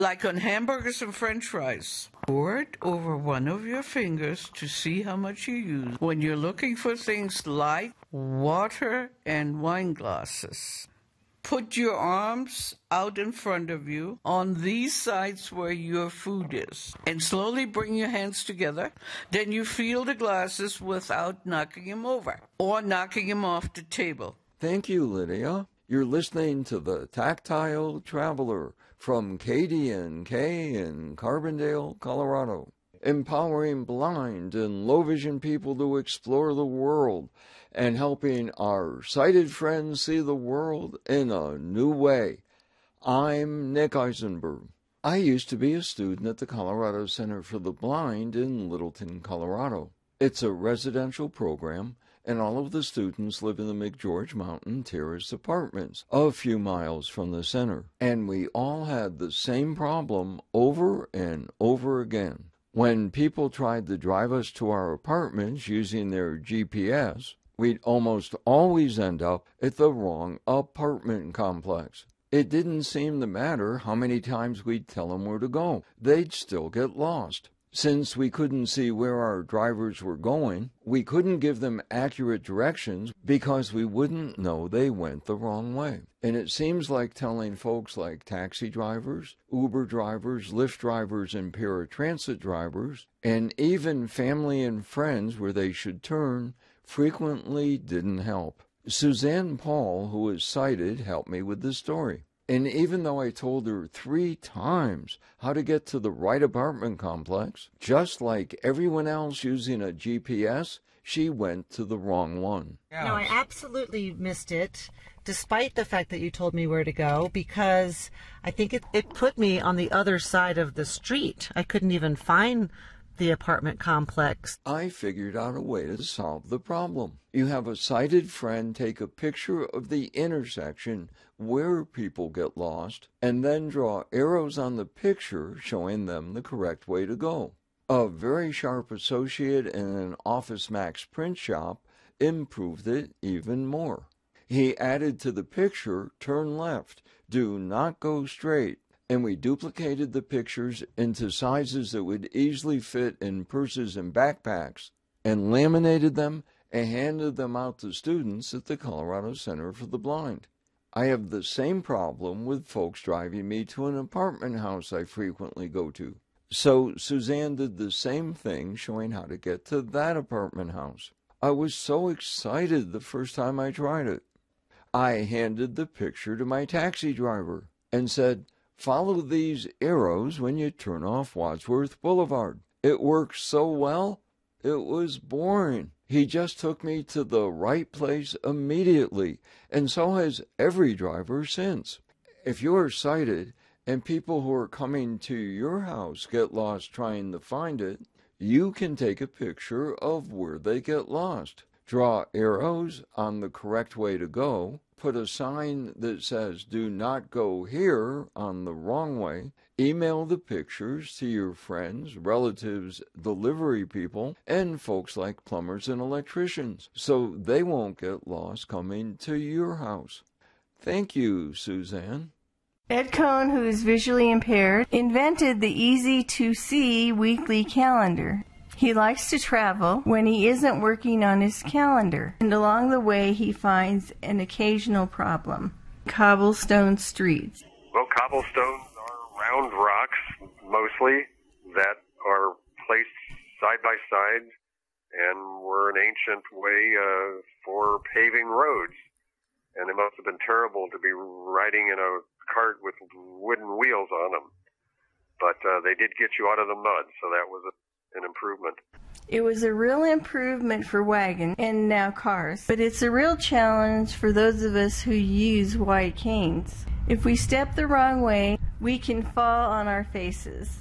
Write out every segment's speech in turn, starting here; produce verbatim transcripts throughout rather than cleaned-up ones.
like on hamburgers and french fries. Pour it over one of your fingers to see how much you use when you're looking for things like water and wine glasses. Put your arms out in front of you on these sides where your food is, and slowly bring your hands together. Then you feel the glasses without knocking them over or knocking them off the table. Thank you, Lydia. You're listening to The Tactile Traveler from K D N K in Carbondale, Colorado, empowering blind and low-vision people to explore the world and helping our sighted friends see the world in a new way. I'm Nick Eisenberg. I used to be a student at the Colorado Center for the Blind in Littleton, Colorado. It's a residential program, and all of the students live in the McGeorge Mountain Terrace apartments, a few miles from the center. And we all had the same problem over and over again. When people tried to drive us to our apartments using their G P S, we'd almost always end up at the wrong apartment complex. It didn't seem to matter how many times we'd tell them where to go. They'd still get lost. Since we couldn't see where our drivers were going, we couldn't give them accurate directions because we wouldn't know they went the wrong way. And it seems like telling folks like taxi drivers, Uber drivers, Lyft drivers, and paratransit drivers, and even family and friends where they should turn, frequently didn't help. Suzanne Paul, who is sighted, helped me with this story. And even though I told her three times how to get to the right apartment complex, just like everyone else using a G P S, she went to the wrong one. No, I absolutely missed it, despite the fact that you told me where to go, because I think it, it put me on the other side of the street. I couldn't even find the apartment complex. I figured out a way to solve the problem. You have a sighted friend take a picture of the intersection where people get lost, and then draw arrows on the picture showing them the correct way to go. A very sharp associate in an Office Max print shop improved it even more. He added to the picture, turn left, do not go straight, and we duplicated the pictures into sizes that would easily fit in purses and backpacks, and laminated them and handed them out to students at the Colorado Center for the Blind. I have the same problem with folks driving me to an apartment house I frequently go to. So Suzanne did the same thing, showing how to get to that apartment house. I was so excited the first time I tried it. I handed the picture to my taxi driver and said, "Follow these arrows when you turn off Wadsworth Boulevard." It worked so well, it was boring. He just took me to the right place immediately, and so has every driver since. If you're sighted and people who are coming to your house get lost trying to find it, you can take a picture of where they get lost. Draw arrows on the correct way to go, put a sign that says "do not go here" on the wrong way, email the pictures to your friends, relatives, delivery people, and folks like plumbers and electricians, so they won't get lost coming to your house. Thank you, Suzanne. Ed Cohn, who is visually impaired, invented the easy-to-see weekly calendar. He likes to travel when he isn't working on his calendar, and along the way he finds an occasional problem. Cobblestone streets. Well, cobblestones are round rocks, mostly, that are placed side by side and were an ancient way uh, for paving roads. And it must have been terrible to be riding in a cart with wooden wheels on them. But uh, they did get you out of the mud, so that was a an improvement. It was a real improvement for wagons and now cars, but it's a real challenge for those of us who use white canes. If we step the wrong way, we can fall on our faces.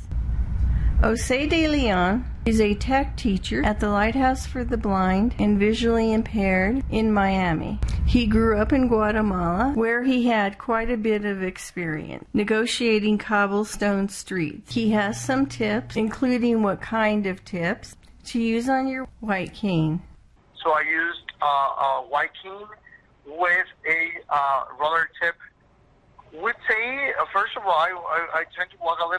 Jose de Leon is a tech teacher at the Lighthouse for the Blind and Visually Impaired in Miami. He grew up in Guatemala, where he had quite a bit of experience negotiating cobblestone streets. He has some tips, including what kind of tips to use on your white cane. So I used uh, a white cane with a uh, roller tip would say, uh, first of all, I, I, I tend to walk a little